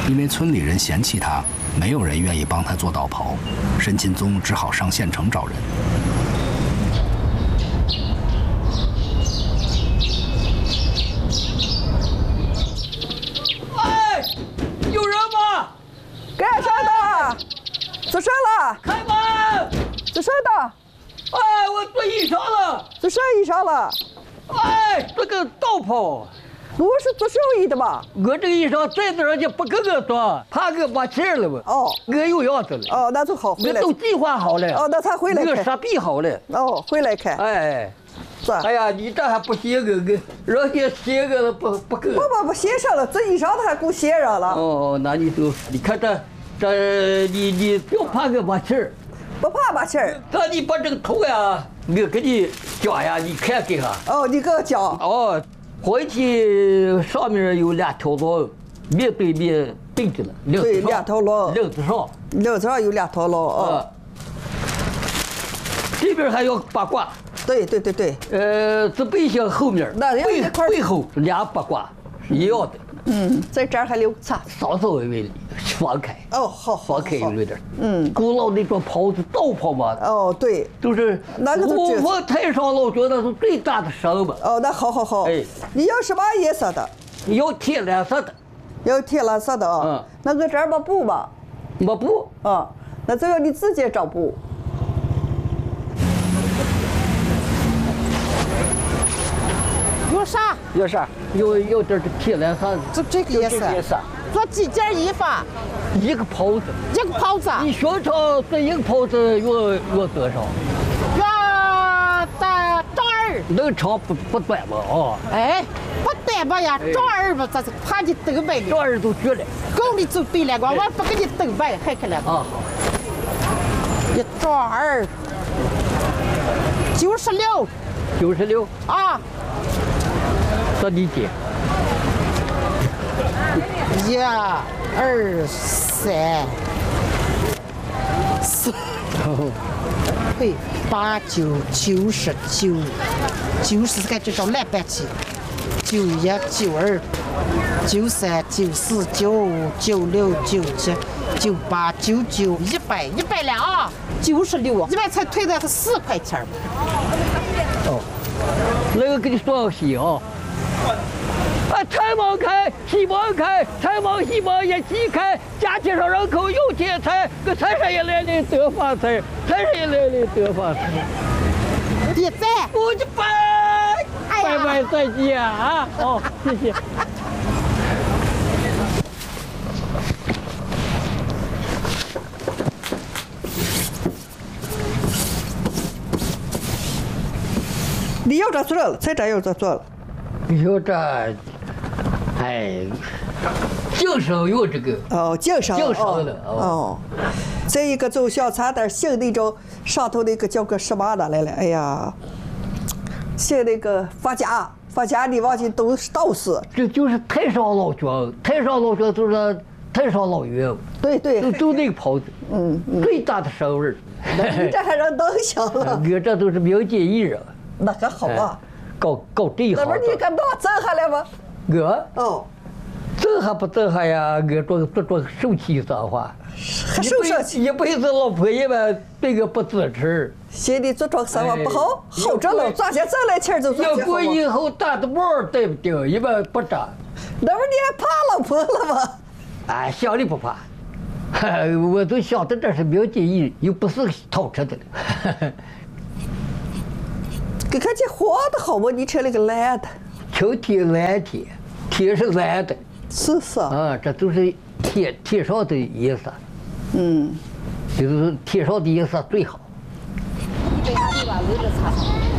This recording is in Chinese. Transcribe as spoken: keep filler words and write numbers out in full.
因为村里人嫌弃他，没有人愿意帮他做道袍，申钦宗只好上县城找人。 哎，有人吗？ 干啥的？做啥了？ 开门！ 做啥的？ 哎，我做衣裳了。 做啥衣裳了？ 哎，这个道袍。 我是做手艺的吧？ 我这个衣裳再子人家不给我做，怕我把钱了吧？ 哦， 我有样子了。 哦，那就好，回来。 我都计划好了。 哦，那他回来我看。 设备好了。 哦，回来看。 哎， 是。 哎呀，你这还不嫌我个？人家嫌我不不够。 不不不，嫌上了，这衣裳他还给我嫌上了。 哦，那你就你看这这你你不要怕我把钱儿。 不怕把钱儿。 那你把这个头呀，我给你讲呀，你看看哈。 哦，你给我讲。 哦。回去上面有两条龙，面对面对着了。 对，两条龙。 领子上。 领子上有两条龙哦。 这边还有八卦。 对对对对。 呃，这背向后面，背背后俩八卦是一样的。 嗯，在这儿还留啥？ 稍稍微微放开。 哦，好， 放开有点。 嗯， 古老那种袍子，道袍嘛。 哦，对， 都是那个都我我太上老觉得是最大的神嘛。 哦，那好好好。哎，你要什么颜色的？ 要天蓝色的。 要天蓝色的啊。嗯。那我这儿没布吧？ 没布。 啊，那这个你自己找布。 有啥？ 有啥？有有点这天蓝色的。 就这个颜色。 颜色。 做几件衣服？ 一个袍子。 一个袍子。 你学唱这一个袍子要要多少？ 要在丈二。 能长不不短吧？啊。 哎，不短吧呀？丈二吧，这是怕你抖摆的。 丈二都绝了。 够你走对了，我我不给你抖摆，还看了。 啊好。 一丈二。九十六。 九十六。 啊。 这你姐。 一、二、三、四，对，八九九十九，九十个这种烂板起，九一、九二、九三、九四、九五、九六、九七、九八、九九，一百，一百了啊！九十六，一百才退的是四块钱。 哦，那个给你算细啊。啊，财忙开，西忙开，财忙西忙也西开，家庭上人口有钱财，个财神爷来了得发财，财神爷来了得发财。 点赞， 我就拜，拜拜再见啊！好，谢谢。 你要这做了，才这要这做了。 有这，哎，经商有这个哦，经商经商的哦。再一个就像咱那姓那种上头那个叫个什么的来了，哎呀，姓那个发家，发家你忘记都是道士。 这就是太上老君，太上老君就是太上老爷。 对对。 就就那个袍子， 嗯嗯， 最大的神味儿。 你这还让能想了？ 我这都是民间艺人。 那可好啊。 搞搞这一行， 那不是你敢把我挣下来吗？ 我哦， 挣还不挣还呀？我做做做受气脏话， 还受受气， 一辈子老婆爷们对我不支持。 心里做装生活不好，好着了，赚钱挣来钱就赚钱。 要过以后打的帽对不对？一般不长。 那不是你还怕老婆了吗？ 哎，想的不怕，我都想的这是民间艺人，又不是讨吃的。 给看这黄的好吗？你吃那个蓝的， 晴天蓝天，天是蓝的， 是是啊，这都是天天上的颜色， 嗯， 就是天上的颜色最好。 这下地吧，围着擦。